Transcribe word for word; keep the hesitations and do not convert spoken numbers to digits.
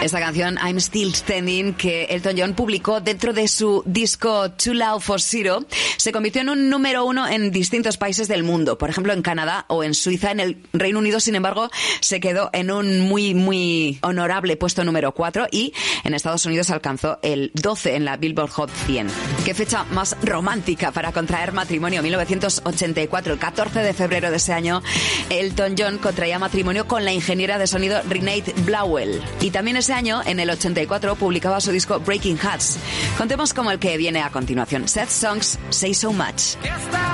Esta canción, I'm Still Standing, que Elton John publicó dentro de su disco Too Loud for Zero, se convirtió en un número uno en distintos países del mundo. Por ejemplo, en Canadá o en Suiza. En el Reino Unido, sin embargo, se quedó en un muy, muy honorable puesto número cuatro y en Estados Unidos alcanzó el doce en la Billboard Hot cien. ¿Qué fecha más romántica para contraer matrimonio? mil novecientos ochenta y cuatro, el catorce de febrero de ese año, Elton John contraía matrimonio con la ingeniera de sonido Renate Blauel. Y también ese año, en el ochenta y cuatro, publicaba su disco Breaking Hearts. Contemos como el que viene a continuación. Sad Songs Say So Much.